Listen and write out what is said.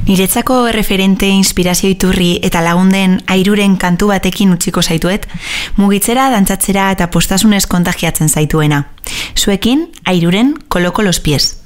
Niretzako referente, inspirazio iturri eta lagunden Airuren kantu batekin utziko zaituet, mugitzera, dantzatzera eta postasunez kontagiatzen zaituena. Zuekin, Airuren Koloko los pies.